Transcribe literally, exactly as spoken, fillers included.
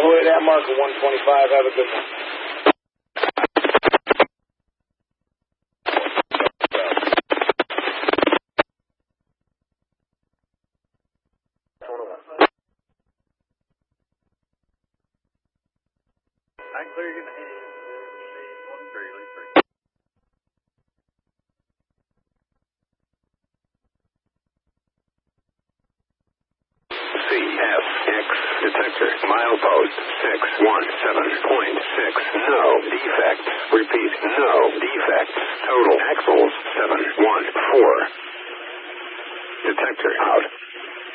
All the way to that marker, one twenty-five. Have a good one. I clear your name. One Fairley, C F X detector milepost six one seven point six. No defects. Repeat, no defects. Total axles seven one four. Detector out.